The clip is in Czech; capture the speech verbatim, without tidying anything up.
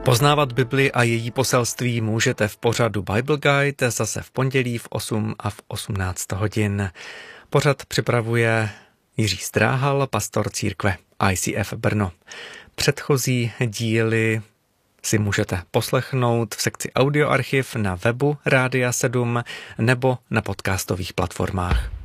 Poznávat Bibli a její poselství můžete v pořadu Bible Guide zase v pondělí v osm a v osmnáct hodin. Pořad připravuje Jiří Stráhal, pastor církve I C F Brno. Předchozí díly si můžete poslechnout v sekci Audioarchiv na webu Rádia sedm nebo na podcastových platformách.